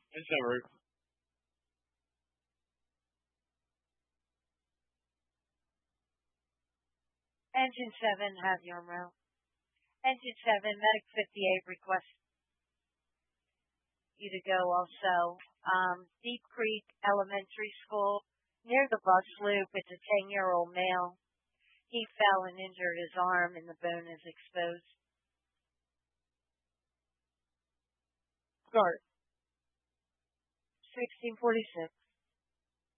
It's over. Engine 7, have your route. Engine 7, Medic 58 requests you to go also. Deep Creek Elementary School, near the bus loop. It's a 10-year-old male. He fell and injured his arm, and the bone is exposed. Start. 1646.